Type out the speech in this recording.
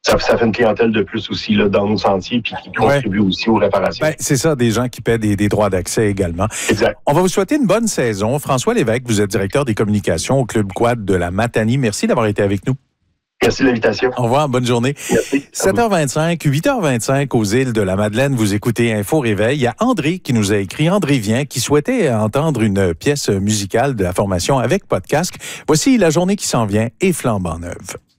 ça fait une clientèle de plus aussi là, dans nos sentiers puis qui contribue aussi aux réparations. Ben, c'est ça, des gens qui paient des droits d'accès également. Exact. On va vous souhaiter une bonne saison. François Lévesque, vous êtes directeur des communications au Club Quad de la Matanie. Merci d'avoir été avec nous. Merci de l'invitation. Au revoir, bonne journée. Merci. 7h25, 8h25 aux îles de la Madeleine, vous écoutez Info Réveil. Il y a André qui nous a écrit, André Vient, qui souhaitait entendre une pièce musicale de la formation avec podcast. Voici La journée qui s'en vient et flambant neuve.